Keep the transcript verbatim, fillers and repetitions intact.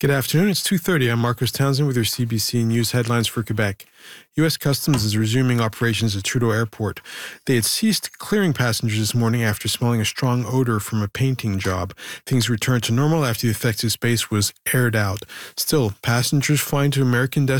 Good afternoon. It's two thirty. I'm Marcus Townsend with your C B C News headlines for Quebec. U S Customs is resuming operations at Trudeau Airport. They had ceased clearing passengers this morning after smelling a strong odor from a painting job. Things returned to normal after the affected space was aired out. Still, passengers flying to American destinations